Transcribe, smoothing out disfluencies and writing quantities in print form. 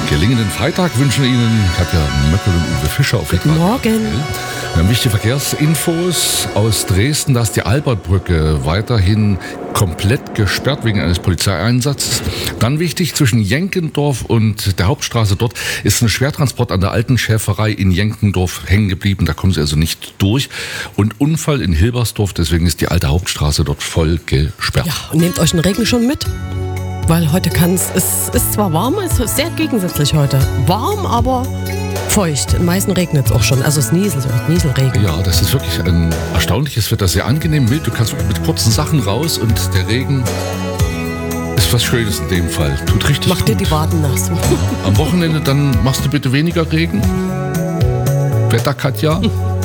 Gelingenden Freitag wünschen Ihnen Katja Möckel und Uwe Fischer auf Guten Morgen. Wichtige Verkehrsinfos aus Dresden, da ist die Albertbrücke weiterhin komplett gesperrt wegen eines Polizeieinsatzes. Dann wichtig, zwischen Jenkendorf und der Hauptstraße dort ist ein Schwertransport an der alten Schäferei in Jenkendorf hängen geblieben. Da kommen Sie also nicht durch. Und Unfall in Hilbersdorf, deswegen ist die alte Hauptstraße dort voll gesperrt. Ja, und nehmt euch den Regen schon mit, weil heute es ist zwar warm, es ist sehr gegensätzlich heute. Warm, aber feucht. In meisten regnet es auch schon, also es nieselt, Nieselregen. Ja, das ist wirklich ein erstaunliches Wetter, sehr angenehm mild. Du kannst wirklich mit kurzen Sachen raus und der Regen ist was Schönes in dem Fall. Tut richtig gut. Mach dir die Waden nass. Am Wochenende dann machst du bitte weniger Regen. Wetter, Katja.